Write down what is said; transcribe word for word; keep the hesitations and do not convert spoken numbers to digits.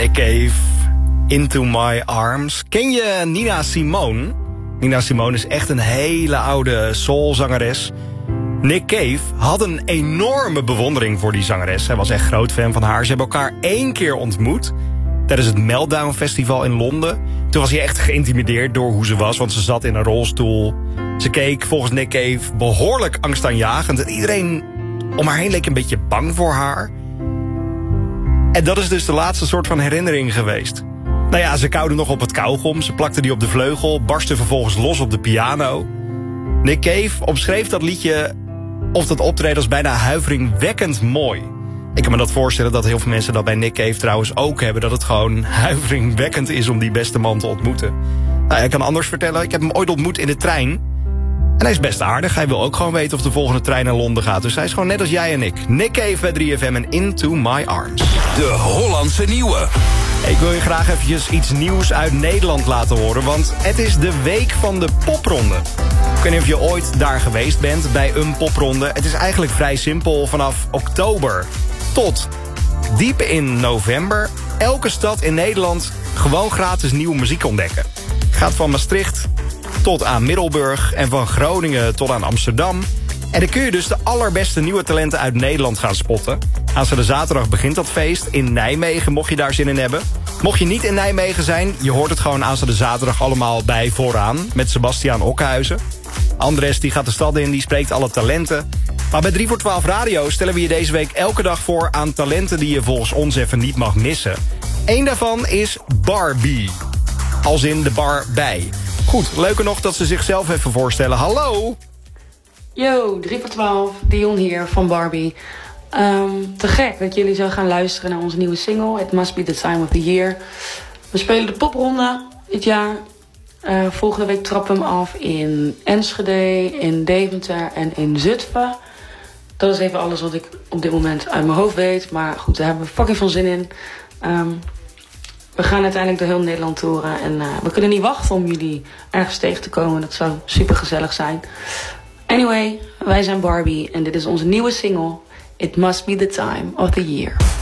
Nick Cave, Into My Arms. Ken je Nina Simone? Nina Simone is echt een hele oude soulzangeres. Nick Cave had een enorme bewondering voor die zangeres. Hij was echt groot fan van haar. Ze hebben elkaar één keer ontmoet tijdens het Meltdown Festival in Londen. Toen was hij echt geïntimideerd door hoe ze was, want ze zat in een rolstoel. Ze keek volgens Nick Cave behoorlijk angstaanjagend. En iedereen om haar heen leek een beetje bang voor haar. En dat is dus de laatste soort van herinnering geweest. Nou ja, ze kauwde nog op het kauwgom. Ze plakte die op de vleugel, barstte vervolgens los op de piano. Nick Cave omschreef dat liedje of dat optreden als bijna huiveringwekkend mooi. Ik kan me dat voorstellen dat heel veel mensen dat bij Nick Cave trouwens ook hebben. Dat het gewoon huiveringwekkend is om die beste man te ontmoeten. Nou, ik kan anders vertellen, ik heb hem ooit ontmoet in de trein. En hij is best aardig. Hij wil ook gewoon weten of de volgende trein naar Londen gaat. Dus hij is gewoon net als jij en ik. Nick Cave bij drie F M en Into My Arms. De Hollandse Nieuwe. Ik wil je graag eventjes iets nieuws uit Nederland laten horen. Want het is de week van de popronde. Ik weet niet of je ooit daar geweest bent bij een popronde. Het is eigenlijk vrij simpel. Vanaf oktober tot diep in november. Elke stad in Nederland gewoon gratis nieuwe muziek ontdekken. Gaat van Maastricht tot aan Middelburg en van Groningen tot aan Amsterdam. En dan kun je dus de allerbeste nieuwe talenten uit Nederland gaan spotten. Aanstaande zaterdag begint dat feest in Nijmegen, mocht je daar zin in hebben. Mocht je niet in Nijmegen zijn, je hoort het gewoon aanstaande zaterdag allemaal bij Vooraan met Sebastiaan Okhuizen. Andres die gaat de stad in, die spreekt alle talenten. Maar bij drie voor twaalf Radio stellen we je deze week elke dag voor aan talenten die je volgens ons even niet mag missen. Eén daarvan is Barbie. Als in de bar bij. Goed, leuker nog dat ze zichzelf even voorstellen. Hallo! Yo, drie voor twaalf, Dion hier van Barbie. Um, te gek dat jullie zo gaan luisteren naar onze nieuwe single. It Must Be The Time of The Year. We spelen de popronde dit jaar. Uh, volgende week trappen we hem af in Enschede, in Deventer en in Zutphen. Dat is even alles wat ik op dit moment uit mijn hoofd weet. Maar goed, daar hebben we fucking veel zin in. Um, we gaan uiteindelijk door heel Nederland toeren. En uh, we kunnen niet wachten om jullie ergens tegen te komen. Dat zou super gezellig zijn. Anyway, wij zijn Barbie en dit is onze nieuwe single. It Must Be The Time of The Year.